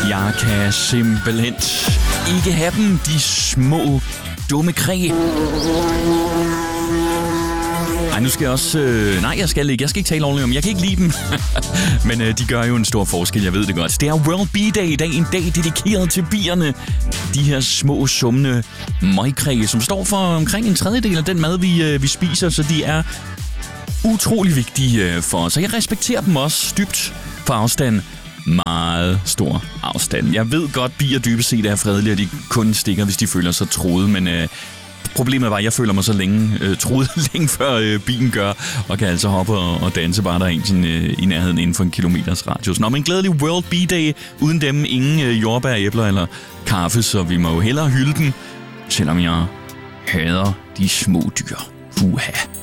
Jeg kan simpelthen ikke have dem, de små dumme kræ. Ej, nu skal jeg også... nej, jeg skal ikke tale ordentligt om. Jeg kan ikke lide dem. Men de gør jo en stor forskel, jeg ved det godt. Det er World Bee Day i dag. En dag dedikeret til bierne. De her små, summende møgkræ, som står for omkring en tredjedel af den mad, vi spiser. Så de er utrolig vigtige for os. Og jeg respekterer dem også dybt for afstand. Meget stor afstand. Jeg ved godt, bier dybest set er fredelige, og de kun stikker, hvis de føler sig truet, men problemet var, at jeg føler mig så længe truet længe før bien gør, og kan altså hoppe og danse bare der en sådan, i nærheden inden for en kilometers radius. Nå, men glædelig World Bee Day. Uden dem ingen jordbær, æbler eller kaffe, så vi må jo hellere hylde dem, selvom jeg hader de små dyr. Puha.